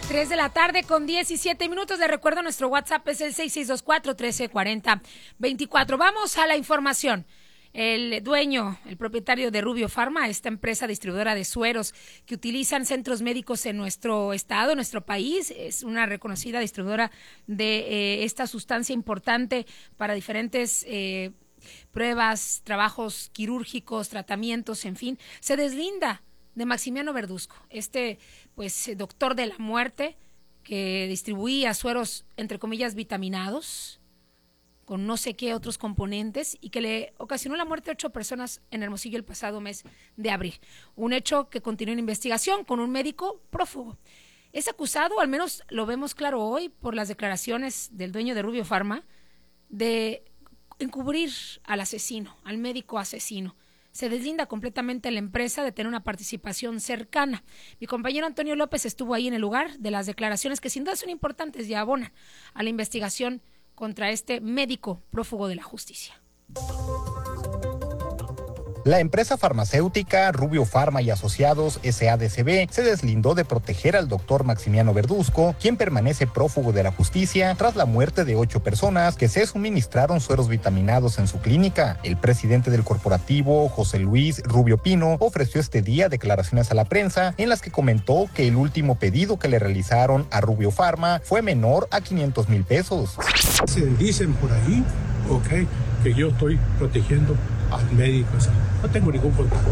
3 de la tarde con 17 minutos. Le recuerdo, nuestro WhatsApp es el 6624-1340-24. Vamos a la información. El dueño, el propietario de Rubio Pharma, esta empresa distribuidora de sueros que utilizan centros médicos en nuestro estado, en nuestro país, es una reconocida distribuidora de esta sustancia importante para diferentes pruebas, trabajos quirúrgicos, tratamientos, en fin, se deslinda de Maximiano Verduzco, doctor de la muerte que distribuía sueros, entre comillas, vitaminados, con no sé qué otros componentes, y que le ocasionó la muerte de 8 personas en Hermosillo el pasado mes de abril. Un hecho que continúa en investigación con un médico prófugo. Es acusado, al menos lo vemos claro hoy, por las declaraciones del dueño de Rubio Pharma, de encubrir al asesino, al médico asesino. Se deslinda completamente la empresa de tener una participación cercana. Mi compañero Antonio López estuvo ahí en el lugar de las declaraciones, que sin duda son importantes y abonan a la investigación contra este médico prófugo de la justicia. La empresa farmacéutica Rubio Pharma y Asociados SADCB se deslindó de proteger al doctor Maximiano Verduzco, quien permanece prófugo de la justicia tras la muerte de 8 personas que se suministraron sueros vitaminados en su clínica. El presidente del corporativo, José Luis Rubio Pino, ofreció este día declaraciones a la prensa en las que comentó que el último pedido que le realizaron a Rubio Pharma fue menor a 500,000 pesos. Se dicen por ahí, que yo estoy protegiendo al médico, no tengo ningún contacto,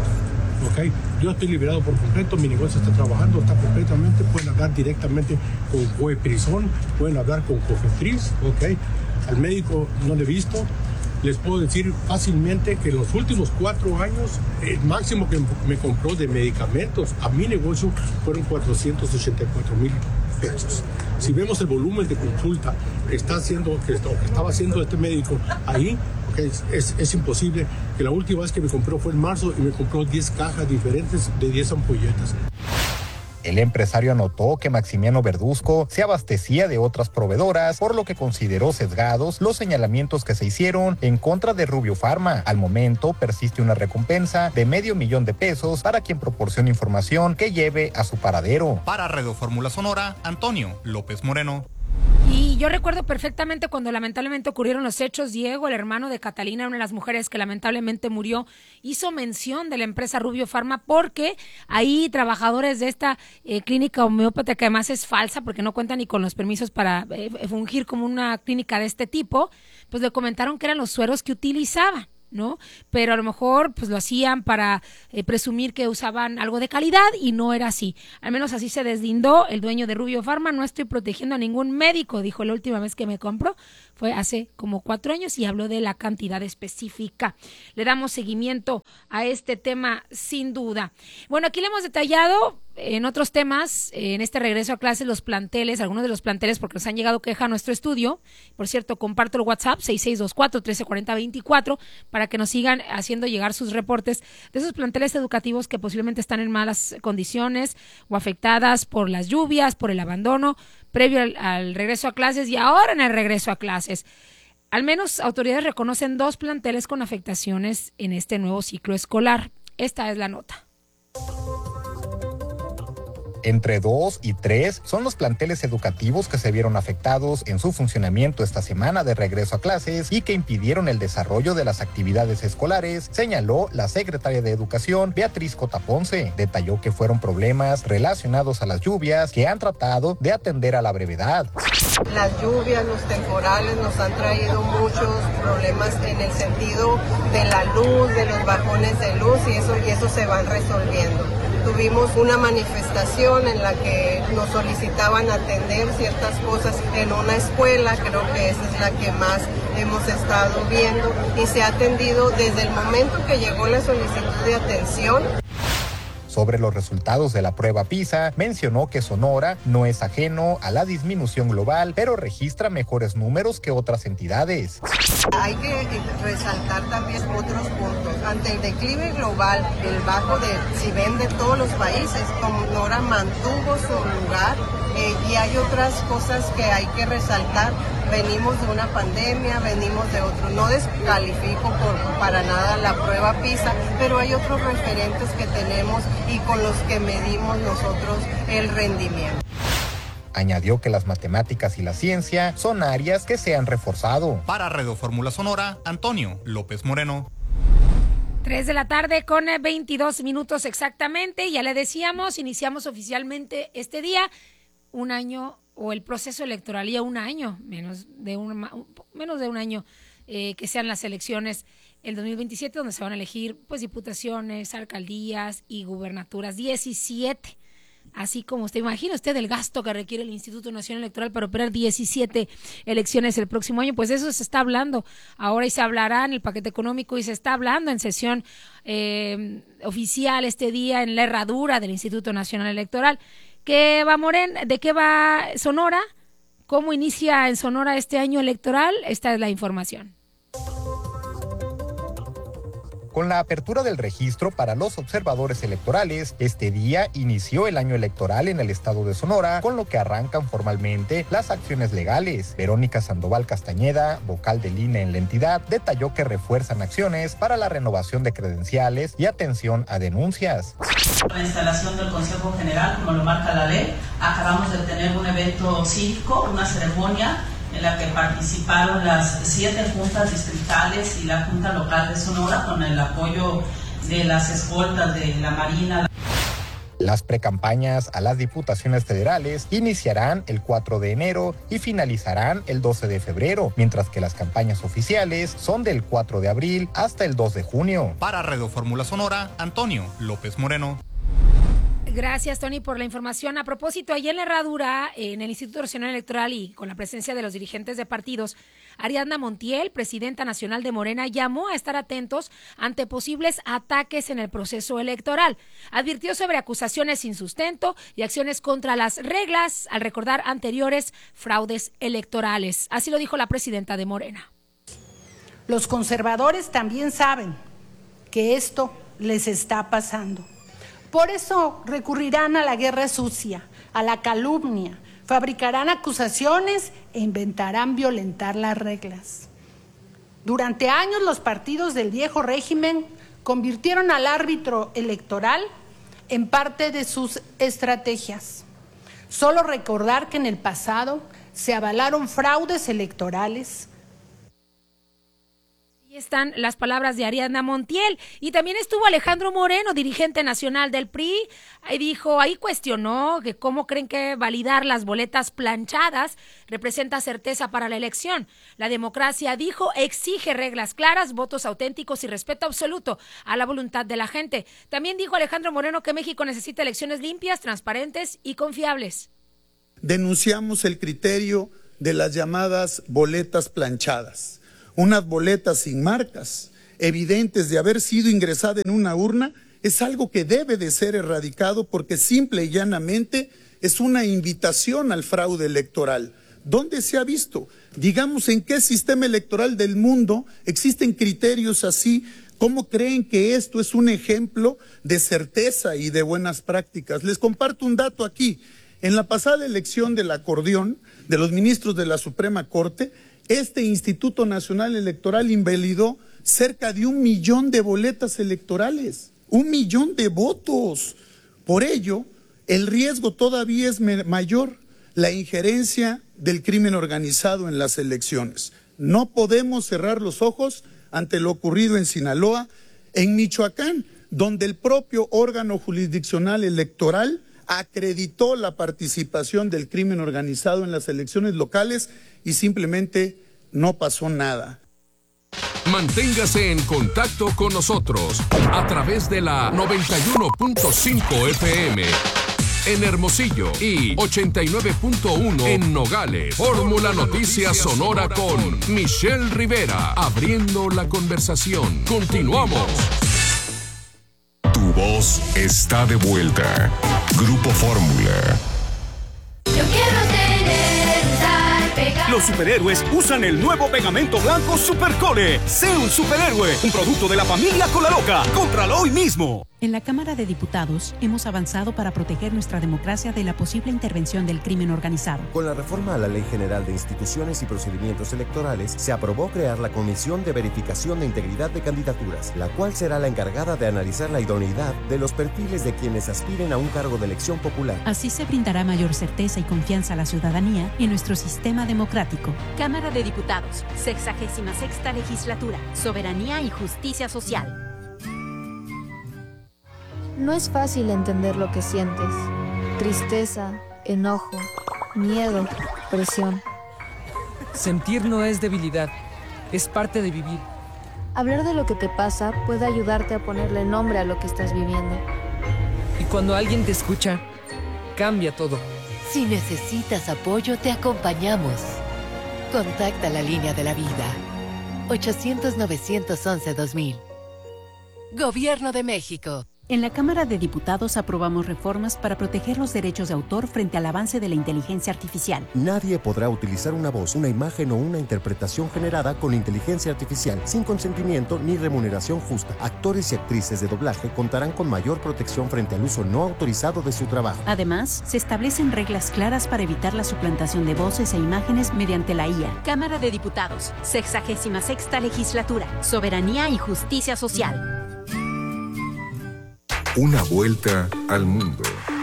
yo estoy liberado por completo, mi negocio está trabajando, está completamente, pueden hablar directamente con Coeprisón, pueden hablar con Cofepris, al médico no le he visto. Les puedo decir fácilmente que en los últimos 4 años, el máximo que me compró de medicamentos a mi negocio fueron 484,000 pesos. Si vemos el volumen de consulta que estaba haciendo este médico ahí, es imposible, que la última vez que me compró fue en marzo y me compró 10 cajas diferentes de 10 ampolletas. El empresario anotó que Maximiano Verduzco se abastecía de otras proveedoras, por lo que consideró sesgados los señalamientos que se hicieron en contra de Rubio Pharma. Al momento persiste una recompensa de $500,000 para quien proporcione información que lleve a su paradero. Para Radio Fórmula Sonora, Antonio López Moreno. Y yo recuerdo perfectamente cuando lamentablemente ocurrieron los hechos. Diego, el hermano de Catalina, una de las mujeres que lamentablemente murió, hizo mención de la empresa Rubio Pharma, porque ahí trabajadores de esta clínica homeópata, que además es falsa porque no cuenta ni con los permisos para fungir como una clínica de este tipo, pues le comentaron que eran los sueros que utilizaban, ¿no? Pero a lo mejor pues lo hacían para presumir que usaban algo de calidad, y no era así. Al menos así se deslindó el dueño de Rubio Pharma. No estoy protegiendo a ningún médico, dijo. La última vez que me compró fue hace como 4 años y habló de la cantidad específica. Le damos seguimiento a este tema sin duda. Bueno, aquí le hemos detallado en otros temas, en este regreso a clases, los planteles, algunos de los planteles, porque nos han llegado queja a nuestro estudio. Por cierto, comparto el WhatsApp 6624-1340-24 para que nos sigan haciendo llegar sus reportes de esos planteles educativos que posiblemente están en malas condiciones o afectadas por las lluvias, por el abandono previo al regreso a clases y ahora en el regreso a clases. Al menos autoridades reconocen 2 planteles con afectaciones en este nuevo ciclo escolar. Esta es la nota. Entre 2 y 3 son los planteles educativos que se vieron afectados en su funcionamiento esta semana de regreso a clases y que impidieron el desarrollo de las actividades escolares, señaló la secretaria de Educación, Beatriz Cota Ponce. Detalló que fueron problemas relacionados a las lluvias que han tratado de atender a la brevedad. Las lluvias, los temporales nos han traído muchos problemas en el sentido de la luz, de los bajones de luz, y eso se van resolviendo. Tuvimos una manifestación en la que nos solicitaban atender ciertas cosas en una escuela, creo que esa es la que más hemos estado viendo, y se ha atendido desde el momento que llegó la solicitud de atención. Sobre los resultados de la prueba PISA, mencionó que Sonora no es ajeno a la disminución global, pero registra mejores números que otras entidades. Hay que resaltar también otros puntos. Ante el declive global, el bajo si ven de todos los países, Sonora mantuvo su lugar, y hay otras cosas que hay que resaltar. Venimos de una pandemia, venimos de otro. No descalifico para nada la prueba PISA, pero hay otros referentes que tenemos y con los que medimos nosotros el rendimiento. Añadió que las matemáticas y la ciencia son áreas que se han reforzado. Para Radio Fórmula Sonora, Antonio López Moreno. 3 de la tarde con 22 minutos exactamente. Ya le decíamos, iniciamos oficialmente este día un año, o el proceso electoral, ya un año, menos de un año que sean las elecciones el 2027, donde se van a elegir pues diputaciones, alcaldías y gubernaturas, 17. Así como usted imagina el gasto que requiere el Instituto Nacional Electoral para operar 17 elecciones el próximo año, pues de eso se está hablando ahora y se hablará en el paquete económico y se está hablando en sesión oficial este día en la herradura del Instituto Nacional Electoral. ¿Qué va ¿De qué va Sonora? ¿Cómo inicia en Sonora este año electoral? Esta es la información. Con la apertura del registro para los observadores electorales, este día inició el año electoral en el estado de Sonora, con lo que arrancan formalmente las acciones legales. Verónica Sandoval Castañeda, vocal del INE en la entidad, detalló que refuerzan acciones para la renovación de credenciales y atención a denuncias. La instalación del Consejo General, como lo marca la ley, acabamos de tener un evento cívico, una ceremonia en la que participaron las 7 juntas distritales y la Junta Local de Sonora con el apoyo de las escoltas de la Marina. Las precampañas a las diputaciones federales iniciarán el 4 de enero y finalizarán el 12 de febrero, mientras que las campañas oficiales son del 4 de abril hasta el 2 de junio. Para Radio Fórmula Sonora, Antonio López Moreno. Gracias, Tony, por la información. A propósito, ayer en la herradura, en el Instituto Nacional Electoral y con la presencia de los dirigentes de partidos, Ariadna Montiel, presidenta nacional de Morena, llamó a estar atentos ante posibles ataques en el proceso electoral. Advirtió sobre acusaciones sin sustento y acciones contra las reglas, al recordar anteriores fraudes electorales. Así lo dijo la presidenta de Morena. Los conservadores también saben que esto les está pasando. Por eso recurrirán a la guerra sucia, a la calumnia, fabricarán acusaciones e inventarán violentar las reglas. Durante años los partidos del viejo régimen convirtieron al árbitro electoral en parte de sus estrategias. Solo recordar que en el pasado se avalaron fraudes electorales. Están las palabras de Ariadna Montiel. Y también estuvo Alejandro Moreno, dirigente nacional del PRI, ahí cuestionó que cómo creen que validar las boletas planchadas representa certeza para la elección. La democracia, dijo, exige reglas claras, votos auténticos y respeto absoluto a la voluntad de la gente. También dijo Alejandro Moreno que México necesita elecciones limpias, transparentes y confiables. Denunciamos el criterio de las llamadas boletas planchadas. Unas boletas sin marcas, evidentes de haber sido ingresada en una urna, es algo que debe de ser erradicado porque simple y llanamente es una invitación al fraude electoral. ¿Dónde se ha visto? Digamos, ¿en qué sistema electoral del mundo existen criterios así? ¿Cómo creen que esto es un ejemplo de certeza y de buenas prácticas? Les comparto un dato aquí. En la pasada elección del acordeón de los ministros de la Suprema Corte, este Instituto Nacional Electoral invalidó cerca de 1 millón de boletas electorales, 1 millón de votos. Por ello, el riesgo todavía es mayor, la injerencia del crimen organizado en las elecciones. No podemos cerrar los ojos ante lo ocurrido en Sinaloa, en Michoacán, donde el propio órgano jurisdiccional electoral acreditó la participación del crimen organizado en las elecciones locales y simplemente no pasó nada. Manténgase en contacto con nosotros a través de la 91.5 FM en Hermosillo y 89.1 en Nogales. Fórmula Noticias Sonora con Michelle Rivera, abriendo la conversación. Continuamos. Tu voz está de vuelta. Grupo Fórmula. Yo quiero tener un pegado. Los superhéroes usan el nuevo pegamento blanco Supercole. Sé un superhéroe, un producto de la familia Cola Loca. Cómpralo hoy mismo. En la Cámara de Diputados hemos avanzado para proteger nuestra democracia de la posible intervención del crimen organizado. Con la reforma a la Ley General de Instituciones y Procedimientos Electorales, se aprobó crear la Comisión de Verificación de Integridad de Candidaturas, la cual será la encargada de analizar la idoneidad de los perfiles de quienes aspiren a un cargo de elección popular. Así se brindará mayor certeza y confianza a la ciudadanía en nuestro sistema democrático. Cámara de Diputados, 66ª Legislatura, Soberanía y Justicia Social. No es fácil entender lo que sientes. Tristeza, enojo, miedo, presión. Sentir no es debilidad, es parte de vivir. Hablar de lo que te pasa puede ayudarte a ponerle nombre a lo que estás viviendo. Y cuando alguien te escucha, cambia todo. Si necesitas apoyo, te acompañamos. Contacta la línea de la vida. 800-911-2000. Gobierno de México. En la Cámara de Diputados aprobamos reformas para proteger los derechos de autor frente al avance de la inteligencia artificial. Nadie podrá utilizar una voz, una imagen o una interpretación generada con inteligencia artificial sin consentimiento ni remuneración justa. Actores y actrices de doblaje contarán con mayor protección frente al uso no autorizado de su trabajo. Además, se establecen reglas claras para evitar la suplantación de voces e imágenes mediante la IA. Cámara de Diputados, 66ª Legislatura, Soberanía y Justicia Social. Una vuelta al mundo.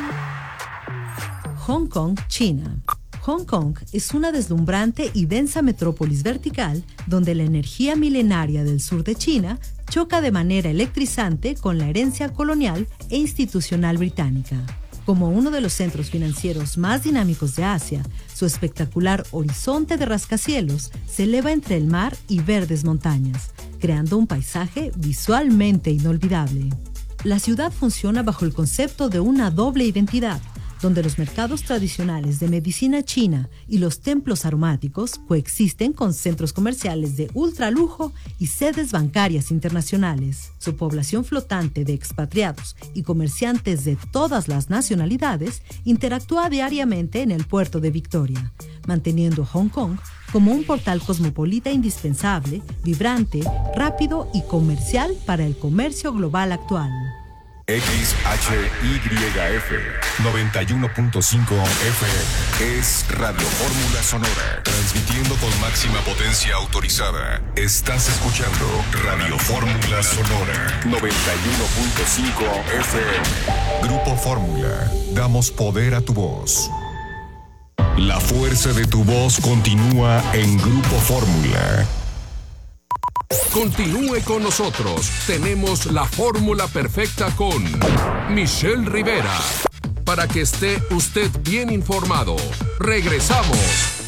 Hong Kong, China. Hong Kong es una deslumbrante y densa metrópolis vertical donde la energía milenaria del sur de China choca de manera electrizante con la herencia colonial e institucional británica. Como uno de los centros financieros más dinámicos de Asia, su espectacular horizonte de rascacielos se eleva entre el mar y verdes montañas, creando un paisaje visualmente inolvidable. La ciudad funciona bajo el concepto de una doble identidad, donde los mercados tradicionales de medicina china y los templos aromáticos coexisten con centros comerciales de ultralujo y sedes bancarias internacionales. Su población flotante de expatriados y comerciantes de todas las nacionalidades interactúa diariamente en el puerto de Victoria, manteniendo a Hong Kong como un portal cosmopolita indispensable, vibrante, rápido y comercial para el comercio global actual. XHYF 91.5 FM es Radio Fórmula Sonora, transmitiendo con máxima potencia autorizada. Estás escuchando Radio Fórmula Sonora 91.5 FM. Grupo Fórmula, damos poder a tu voz. La fuerza de tu voz continúa en Grupo Fórmula. Continúe con nosotros. Tenemos la fórmula perfecta con Michelle Rivera. Para que esté usted bien informado. Regresamos.